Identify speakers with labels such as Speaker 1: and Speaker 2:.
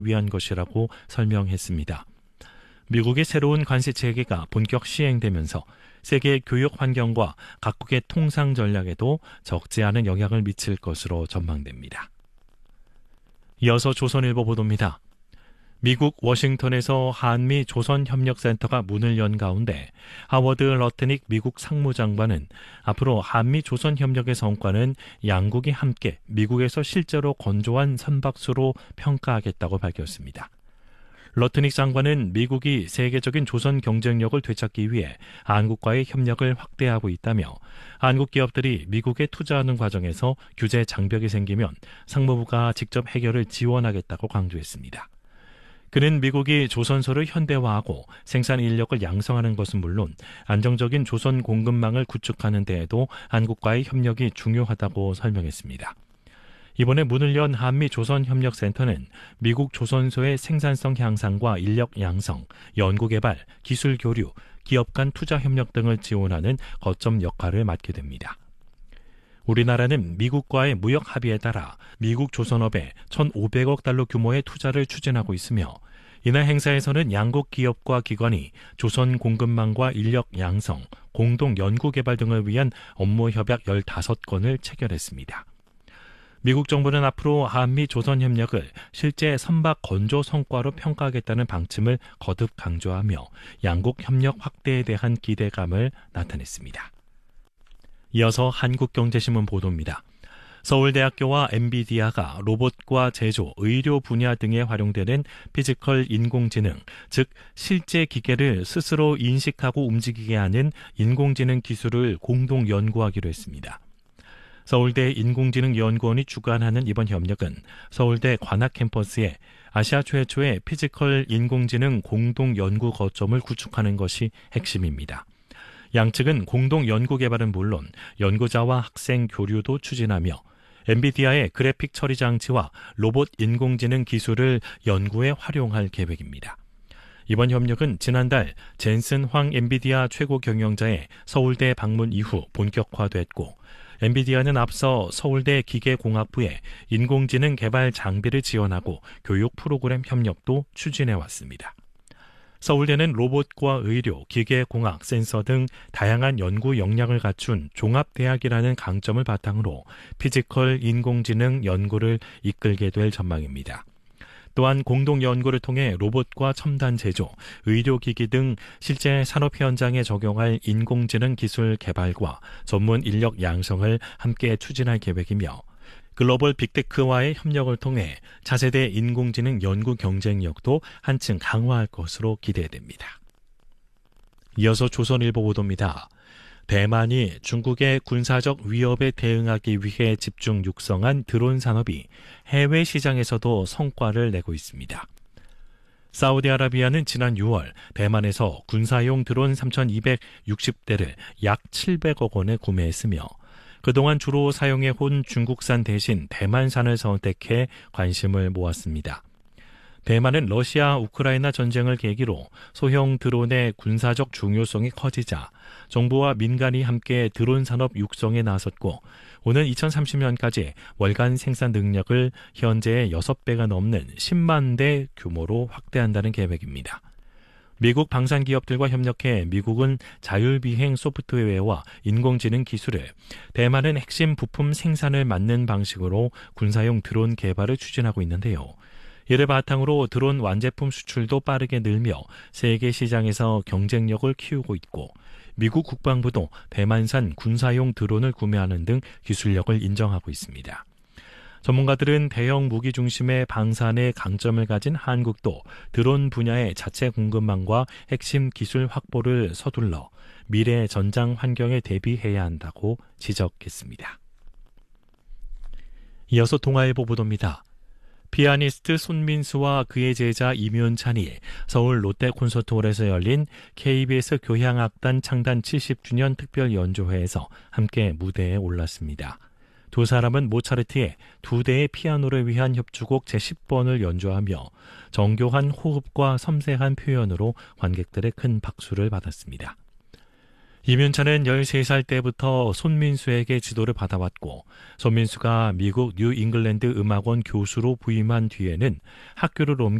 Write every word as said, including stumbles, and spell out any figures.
Speaker 1: 위한 것이라고 설명했습니다. 미국의 새로운 관세 체계가 본격 시행되면서 세계 교육 환경과 각국의 통상 전략에도 적지 않은 영향을 미칠 것으로 전망됩니다. 이어서 조선일보 보도입니다. 미국 워싱턴에서 한미 조선협력센터가 문을 연 가운데 하워드 러트닉 미국 상무장관은 앞으로 한미 조선협력의 성과는 양국이 함께 미국에서 실제로 건조한 선박수로 평가하겠다고 밝혔습니다. 러트닉 장관은 미국이 세계적인 조선 경쟁력을 되찾기 위해 한국과의 협력을 확대하고 있다며 한국 기업들이 미국에 투자하는 과정에서 규제 장벽이 생기면 상무부가 직접 해결을 지원하겠다고 강조했습니다. 그는 미국이 조선소를 현대화하고 생산 인력을 양성하는 것은 물론 안정적인 조선 공급망을 구축하는 데에도 한국과의 협력이 중요하다고 설명했습니다. 이번에 문을 연 한미 조선협력센터는 미국 조선소의 생산성 향상과 인력 양성, 연구개발, 기술 교류, 기업 간 투자 협력 등을 지원하는 거점 역할을 맡게 됩니다. 우리나라는 미국과의 무역 합의에 따라 미국 조선업에 천오백억 달러 규모의 투자를 추진하고 있으며 이날 행사에서는 양국 기업과 기관이 조선 공급망과 인력 양성, 공동 연구개발 등을 위한 업무 협약 열다섯 건을 체결했습니다. 미국 정부는 앞으로 한미 조선협력을 실제 선박 건조 성과로 평가하겠다는 방침을 거듭 강조하며 양국 협력 확대에 대한 기대감을 나타냈습니다. 이어서 한국경제신문 보도입니다. 서울대학교와 엔비디아가 로봇과 제조, 의료 분야 등에 활용되는 피지컬 인공지능, 즉 실제 기계를 스스로 인식하고 움직이게 하는 인공지능 기술을 공동 연구하기로 했습니다. 서울대 인공지능연구원이 주관하는 이번 협력은 서울대 관악 캠퍼스에 아시아 최초의 피지컬 인공지능 공동 연구 거점을 구축하는 것이 핵심입니다. 양측은 공동 연구 개발은 물론 연구자와 학생 교류도 추진하며 엔비디아의 그래픽 처리 장치와 로봇 인공지능 기술을 연구에 활용할 계획입니다. 이번 협력은 지난달 젠슨 황 엔비디아 최고 경영자의 서울대 방문 이후 본격화됐고 엔비디아는 앞서 서울대 기계공학부에 인공지능 개발 장비를 지원하고 교육 프로그램 협력도 추진해왔습니다. 서울대는 로봇과 의료, 기계공학, 센서 등 다양한 연구 역량을 갖춘 종합대학이라는 강점을 바탕으로 피지컬 인공지능 연구를 이끌게 될 전망입니다. 또한 공동 연구를 통해 로봇과 첨단 제조, 의료기기 등 실제 산업 현장에 적용할 인공지능 기술 개발과 전문 인력 양성을 함께 추진할 계획이며 글로벌 빅테크와의 협력을 통해 차세대 인공지능 연구 경쟁력도 한층 강화할 것으로 기대됩니다. 이어서 조선일보 보도입니다. 대만이 중국의 군사적 위협에 대응하기 위해 집중 육성한 드론 산업이 해외 시장에서도 성과를 내고 있습니다. 사우디아라비아는 지난 유월 대만에서 군사용 드론 삼천이백육십 대를 약 칠백억 원에 구매했으며 그동안 주로 사용해온 중국산 대신 대만산을 선택해 관심을 모았습니다. 대만은 러시아 우크라이나 전쟁을 계기로 소형 드론의 군사적 중요성이 커지자 정부와 민간이 함께 드론 산업 육성에 나섰고 오는 이천삼십 년까지 월간 생산 능력을 현재의 여섯 배가 넘는 십만 대 규모로 확대한다는 계획입니다. 미국 방산 기업들과 협력해 미국은 자율비행 소프트웨어와 인공지능 기술을, 대만은 핵심 부품 생산을 맡는 방식으로 군사용 드론 개발을 추진하고 있는데요. 이를 바탕으로 드론 완제품 수출도 빠르게 늘며 세계 시장에서 경쟁력을 키우고 있고 미국 국방부도 대만산 군사용 드론을 구매하는 등 기술력을 인정하고 있습니다. 전문가들은 대형 무기 중심의 방산에 강점을 가진 한국도 드론 분야의 자체 공급망과 핵심 기술 확보를 서둘러 미래 전장 환경에 대비해야 한다고 지적했습니다. 이어서 동아일보 보도입니다. 피아니스트 손민수와 그의 제자 이면찬이 서울 롯데 콘서트홀에서 열린 케이비에스 교향악단 창단 칠십 주년 특별 연주회에서 함께 무대에 올랐습니다. 두 사람은 모차르트의 두 대의 피아노를 위한 협주곡 제십 번을 연주하며 정교한 호흡과 섬세한 표현으로 관객들의 큰 박수를 받았습니다. 이면차는 열세 살 때부터 손민수에게 지도를 받아왔고 손민수가 미국 뉴 잉글랜드 음악원 교수로 부임한 뒤에는 학교를 옮겨